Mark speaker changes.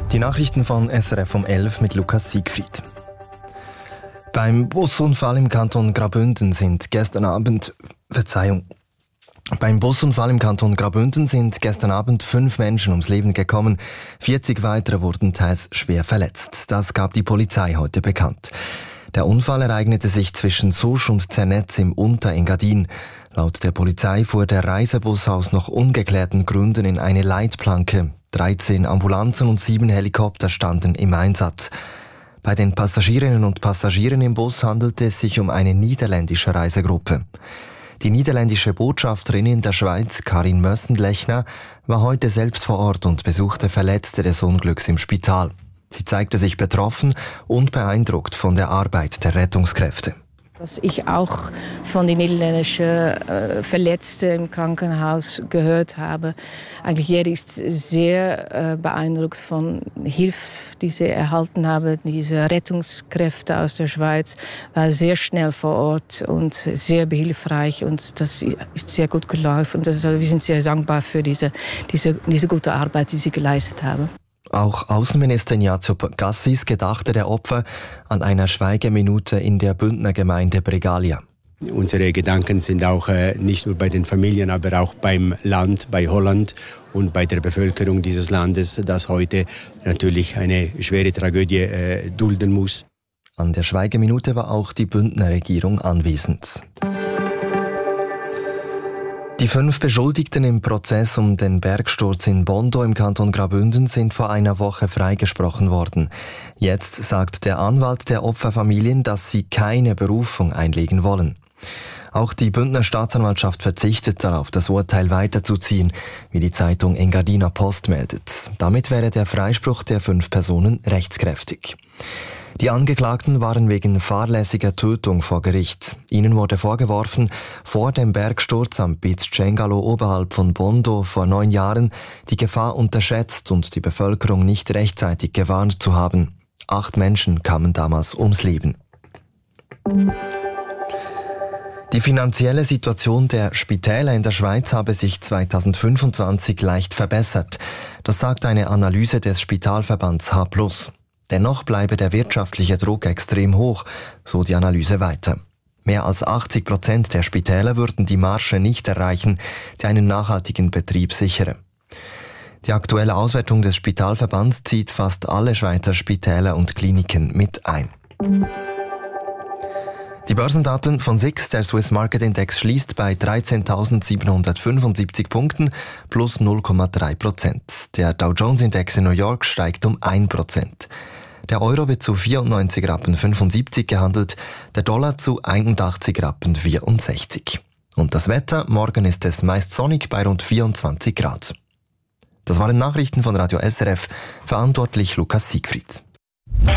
Speaker 1: Die Nachrichten von SRF um 11 mit Lukas Siegfried. Beim Busunfall im Kanton Graubünden sind gestern Abend 5 Menschen ums Leben gekommen. 40 weitere wurden teils schwer verletzt. Das gab die Polizei heute bekannt. Der Unfall ereignete sich zwischen Susch und Zernetz im Unterengadin. Laut der Polizei fuhr der Reisebus aus noch ungeklärten Gründen in eine Leitplanke. 13 Ambulanzen und 7 Helikopter standen im Einsatz. Bei den Passagierinnen und Passagieren im Bus handelte es sich um eine niederländische Reisegruppe. Die niederländische Botschafterin in der Schweiz, Karin Mössenlechner, war heute selbst vor Ort und besuchte Verletzte des Unglücks im Spital. Sie zeigte sich betroffen und beeindruckt von der Arbeit der Rettungskräfte.
Speaker 2: Was ich auch von den niederländischen Verletzten im Krankenhaus gehört habe. Eigentlich jeder ist sehr beeindruckt von Hilfe, die sie erhalten haben. Diese Rettungskräfte aus der Schweiz waren sehr schnell vor Ort und sehr behilfreich. Und das ist sehr gut gelaufen. Und wir sind sehr dankbar für diese gute Arbeit, die sie geleistet haben.
Speaker 1: Auch Außenminister Ignazio Cassis gedachte der Opfer an einer Schweigeminute in der Bündnergemeinde Bregalia.
Speaker 3: Unsere Gedanken sind auch nicht nur bei den Familien, aber auch beim Land, bei Holland und bei der Bevölkerung dieses Landes, das heute natürlich eine schwere Tragödie dulden muss.
Speaker 1: An der Schweigeminute war auch die Bündner Regierung anwesend. Die 5 Beschuldigten im Prozess um den Bergsturz in Bondo im Kanton Graubünden sind vor einer Woche freigesprochen worden. Jetzt sagt der Anwalt der Opferfamilien, dass sie keine Berufung einlegen wollen. Auch die Bündner Staatsanwaltschaft verzichtet darauf, das Urteil weiterzuziehen, wie die Zeitung Engadiner Post meldet. Damit wäre der Freispruch der 5 Personen rechtskräftig. Die Angeklagten waren wegen fahrlässiger Tötung vor Gericht. Ihnen wurde vorgeworfen, vor dem Bergsturz am Piz Cengalo oberhalb von Bondo vor 9 Jahren die Gefahr unterschätzt und die Bevölkerung nicht rechtzeitig gewarnt zu haben. 8 Menschen kamen damals ums Leben. Die finanzielle Situation der Spitäler in der Schweiz habe sich 2025 leicht verbessert. Das sagt eine Analyse des Spitalverbands H+. Dennoch bleibe der wirtschaftliche Druck extrem hoch, so die Analyse weiter. Mehr als 80% der Spitäler würden die Marge nicht erreichen, die einen nachhaltigen Betrieb sichere. Die aktuelle Auswertung des Spitalverbands zieht fast alle Schweizer Spitäler und Kliniken mit ein. Die Börsendaten von SIX, der Swiss Market Index, schließt bei 13.775 Punkten plus 0,3%. Der Dow Jones Index in New York steigt um 1%. Der Euro wird zu 94,75 Rappen gehandelt, der Dollar zu 81,64 Rappen. Und das Wetter, morgen ist es meist sonnig bei rund 24 Grad. Das waren Nachrichten von Radio SRF, verantwortlich Lukas Siegfried.